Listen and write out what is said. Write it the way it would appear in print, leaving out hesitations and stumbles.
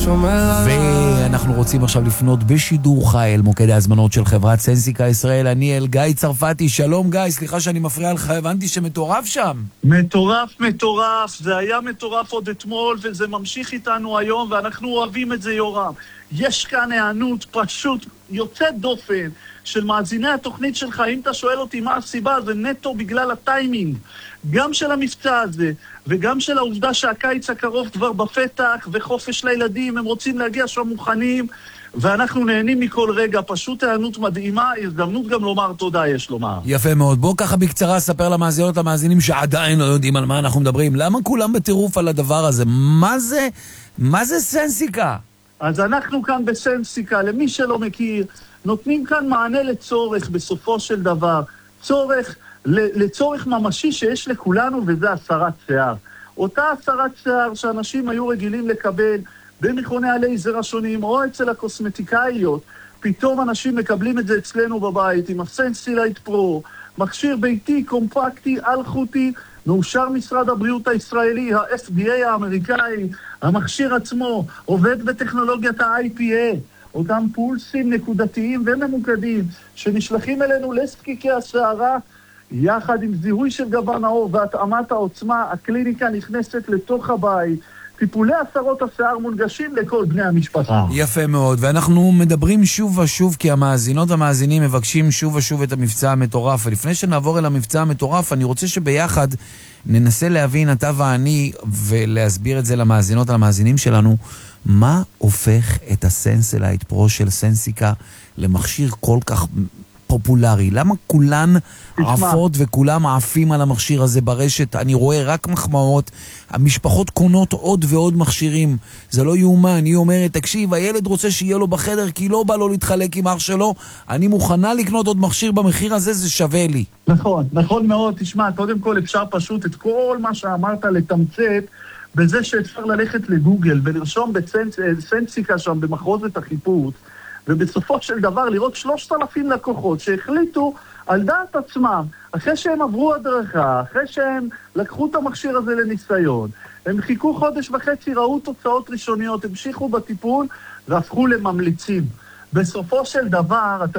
ואנחנו רוצים עכשיו לפנות בשידור חי אל מוקד ההזמנות של חברת סנסיקה ישראל. אני אל גיא צרפתי. שלום גיא, סליחה שאני מפריע לך, הבנתי שמטורף שם. מטורף, זה היה מטורף עוד אתמול וזה ממשיך איתנו היום ואנחנו אוהבים את זה יורם. יש כאן הענות פשוט יוצאת דופן של מאזיני התוכנית שלך. אם אתה שואל אותי מה הסיבה, זה נטו בגלל הטיימינג, גם של המבצע הזה וגם של העובדה שהקיץ הקרוב כבר בפתח וחופש לילדים, הם רוצים להגיע שם מוכנים ואנחנו נהנים מכל רגע. פשוט הענות מדהימה, הזדמנות גם לומר תודה יש לומר. יפה מאוד. בוא ככה בקצרה ספר למאזינות המאזינים שעדיין לא יודעים על מה אנחנו מדברים. למה כולם בטירוף על הדבר הזה? מה זה סנסיקה? אז אנחנו כאן בסנסיקה, למי שלא מכיר, נותנים כאן מענה לצורך בסופו של דבר, לצורך ממשי שיש לכולנו, וזה הסרת שיער. אותה הסרת שיער שאנשים היו רגילים לקבל במכוני הלייזר השונים או אצל הקוסמטיקאיות, פתאום אנשים מקבלים את זה אצלנו בבית עם הסנסילייט פרו, מכשיר ביתי, קומפקטי, אלחוטי, מאושר משרד הבריאות הישראלי, ה-FDA האמריקאי. המכשיר עצמו עובד בטכנולוגיית ה-IPA, אותם פולסים נקודתיים וממוקדים שנשלחים אלינו לסקיקי השערה, יחד עם זיהוי של גוון העור והתאמת העוצמה. הקליניקה נכנסת לתוך הבית, טיפולי הסרות השיער מונגשים לכל בני המשפחה. יפה מאוד, ואנחנו מדברים שוב ושוב כי המאזינות והמאזינים מבקשים שוב ושוב את המבצע המטורף. ולפני שנעבור אל המבצע המטורף, אני רוצה שביחד ננסה להבין אתה ואני ולהסביר את זה למאזינות ולמאזינים שלנו, מה הופך את הסנסילייט פרו של סנסיקה למכשיר כל כך פופולרי? למה כולן עפות וכולם עפים על המכשיר הזה ברשת? אני רואה רק מחמאות, המשפחות קונות עוד ועוד מכשירים, זה לא יאומן. היא אומרת, תקשיב, הילד רוצה שיהיה לו בחדר כי לא בא לו להתחלק עם אח שלו, אני מוכנה לקנות עוד מכשיר במחיר הזה, זה שווה לי. נכון מאוד. תשמע, קודם כל אפשר פשוט את כל מה שאמרת לתמצת בזה שאפשר ללכת לגוגל ולרשום בסנסיקה שם במחרוזת החיפוש, ובסופו של דבר לראות 3,000 לקוחות שהחליטו על דעת עצמם, אחרי שהם עברו הדרכה, אחרי שהם לקחו את המכשיר הזה לניסיון, הם חיכו חודש וחצי, ראו תוצאות ראשוניות, המשיכו בטיפול והפכו לממליצים. בסופו של דבר, אתה